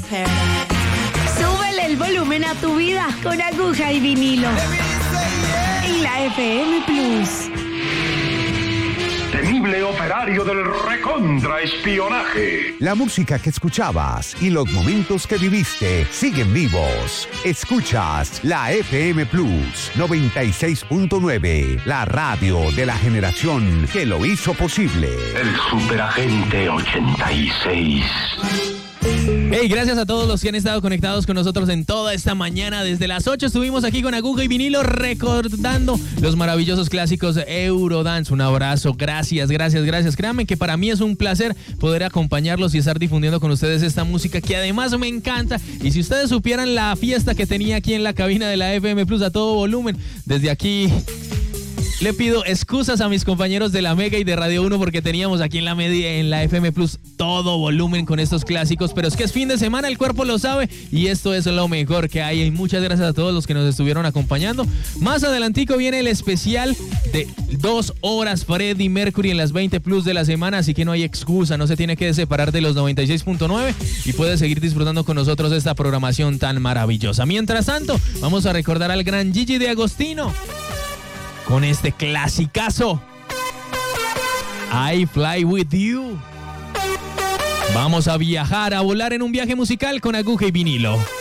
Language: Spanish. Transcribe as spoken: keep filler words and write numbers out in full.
Súbele el volumen a tu vida con aguja y vinilo. En la F M Plus. Temible operario del recontraespionaje. La música que escuchabas y los momentos que viviste siguen vivos. Escuchas la F M Plus noventa y seis punto nueve, la radio de la generación que lo hizo posible. El superagente ochenta y seis. Hey, gracias a todos los que han estado conectados con nosotros en toda esta mañana. Desde las ocho estuvimos aquí con aguja y vinilo recordando los maravillosos clásicos de Eurodance. Un abrazo, gracias, gracias, gracias. Créanme que para mí es un placer poder acompañarlos y estar difundiendo con ustedes esta música que además me encanta. Y si ustedes supieran la fiesta que tenía aquí en la cabina de la F M Plus a todo volumen, desde aquí le pido excusas a mis compañeros de la Mega y de Radio uno porque teníamos aquí en la media, en la F M Plus, todo volumen con estos clásicos, pero es que es fin de semana, el cuerpo lo sabe y esto es lo mejor que hay. Y muchas gracias a todos los que nos estuvieron acompañando. Más adelantico viene el especial de dos horas Freddie Mercury en las veinte Plus de la semana, así que no hay excusa, no se tiene que separar de los noventa y seis punto nueve y puede seguir disfrutando con nosotros esta programación tan maravillosa. Mientras tanto, vamos a recordar al gran Gigi de Agostino con este clasicazo, I Fly With You. Vamos a viajar, a volar en un viaje musical con aguja y vinilo.